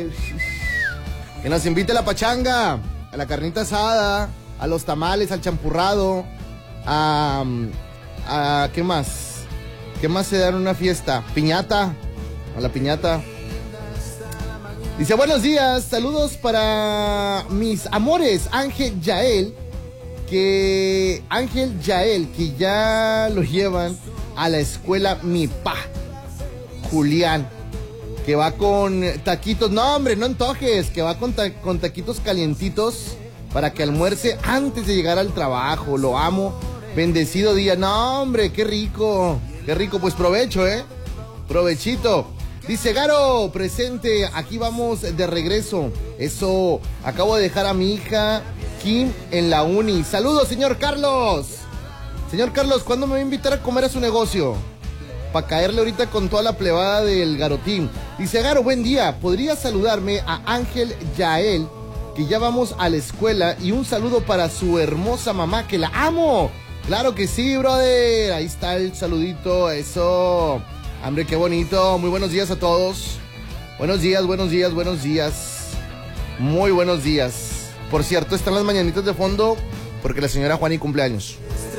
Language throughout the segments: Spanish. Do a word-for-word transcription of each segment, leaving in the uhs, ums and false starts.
que... Que nos invite a la pachanga, a la carnita asada, a los tamales, al champurrado, a... a ¿qué más? ¿Qué más se da en una fiesta? Piñata, a la piñata. Dice, buenos días, saludos para mis amores, Ángel Yael, que... Ángel Yael, que ya lo llevan a la escuela mi pa, Julián, que va con taquitos, no hombre, no antojes, que va con, ta con taquitos calientitos para que almuerce antes de llegar al trabajo. Lo amo, bendecido día. No hombre, qué rico, qué rico, pues provecho, eh, provechito. Dice Garo, presente, aquí vamos de regreso. Eso, acabo de dejar a mi hija Kim en la uni. Saludos, señor Carlos. Señor Carlos, ¿cuándo me va a invitar a comer a su negocio? Para caerle ahorita con toda la plebada del Garotín. Dice Garo, buen día, ¿podría saludarme a Ángel Yael, que ya vamos a la escuela? Y un saludo para su hermosa mamá, que la amo. Claro que sí, brother. Ahí está el saludito, eso. Hombre, qué bonito. Muy buenos días a todos. Buenos días, buenos días, buenos días. Muy buenos días. Por cierto, están las mañanitas de fondo porque la señora Juani cumpleaños.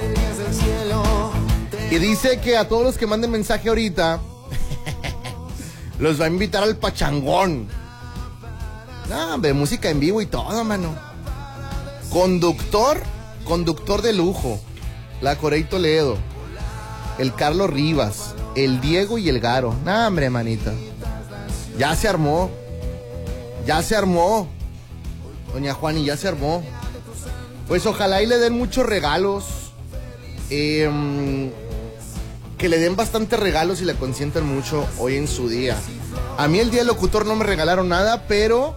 Y dice que a todos los que manden mensaje ahorita los va a invitar al pachangón. No, hombre, música en vivo y todo, mano. Conductor, conductor de lujo. La Corey Toledo, el Carlos Rivas, el Diego y el Garo. No, hombre, manita. Ya se armó. Ya se armó. Doña Juani, ya se armó. Pues ojalá y le den muchos regalos. Eh... que le den bastantes regalos y le consientan mucho hoy en su día. A mí el día del locutor no me regalaron nada, pero...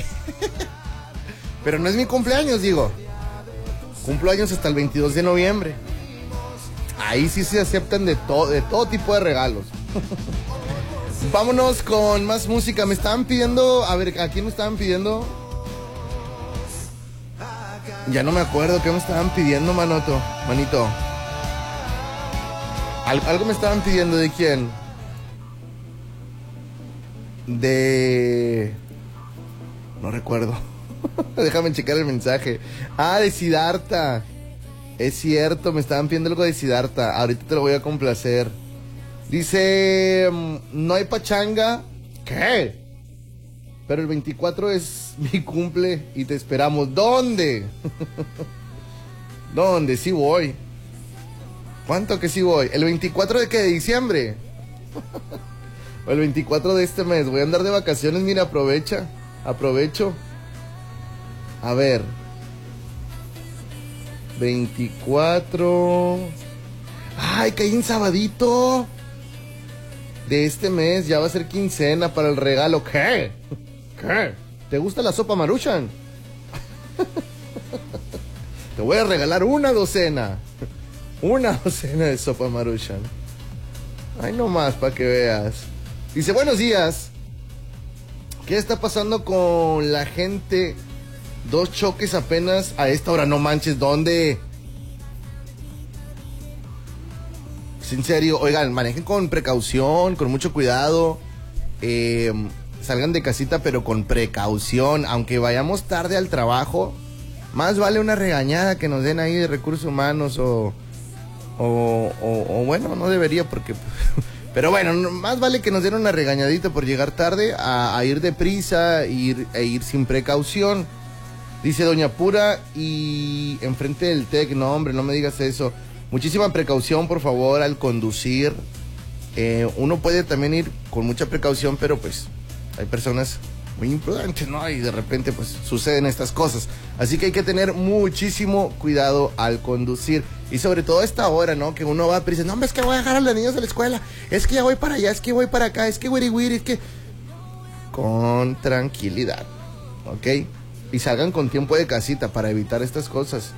pero no es mi cumpleaños, digo. Cumplo años hasta el veintidós de noviembre. Ahí sí se aceptan de, to de todo tipo de regalos. Vámonos con más música. Me estaban pidiendo... A ver, ¿a quién me estaban pidiendo? Ya no me acuerdo qué me estaban pidiendo, manoto, manito. Algo me estaban pidiendo, ¿de quién? De... No recuerdo. Déjame checar el mensaje. Ah, de Siddhartha. Es cierto, me estaban pidiendo algo de Siddhartha. Ahorita te lo voy a complacer. Dice... No hay pachanga. ¿Qué? Pero el veinticuatro es mi cumple y te esperamos. ¿Dónde? ¿Dónde? Sí voy. ¿Cuánto que sí voy? ¿El veinticuatro de qué? ¿De diciembre? O el veinticuatro de este mes. Voy a andar de vacaciones, mira, aprovecha. Aprovecho. A ver. veinticuatro. ¡Ay, caí en sabadito! De este mes, ya va a ser quincena para el regalo. ¿Qué? ¿Qué? ¿Te gusta la sopa Maruchan? Te voy a regalar una docena. Una docena de sopa Maruchan. Ay, no más, para que veas. Dice, buenos días. ¿Qué está pasando con la gente? Dos choques apenas a esta hora. No manches, ¿dónde? En serio, oigan, manejen con precaución, con mucho cuidado. Eh, salgan de casita, pero con precaución. Aunque vayamos tarde al trabajo, más vale una regañada que nos den ahí de recursos humanos o... O, o, o bueno, no debería porque... Pero bueno, más vale que nos den una regañadita por llegar tarde a, a ir deprisa ir, e ir sin precaución. Dice Doña Pura y enfrente del T E C, no hombre, no me digas eso. Muchísima precaución, por favor, al conducir. Eh, uno puede también ir con mucha precaución, pero pues hay personas muy imprudentes, ¿no? Y de repente pues suceden estas cosas. Así que hay que tener muchísimo cuidado al conducir. Y sobre todo a esta hora, ¿no? Que uno va, pero dice, no, hombre, es que voy a dejar a los niños de la escuela. Es que ya voy para allá, es que voy para acá, es que wiri wiri, es que... Con tranquilidad, ¿ok? Y salgan con tiempo de casita para evitar estas cosas.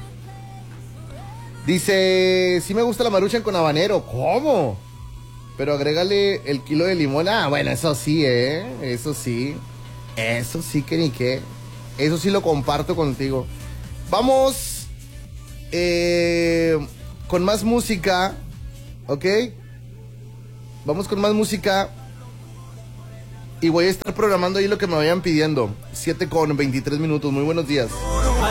Dice, sí me gusta la Maruchan con habanero. ¿Cómo? Pero agrégale el kilo de limón. Ah, bueno, eso sí, ¿eh? Eso sí. Eso sí que ni qué. Eso sí lo comparto contigo. Vamos eh, con más música. ¿Ok? Vamos con más música. Y voy a estar programando ahí lo que me vayan pidiendo. siete con veintitrés minutos. Muy buenos días.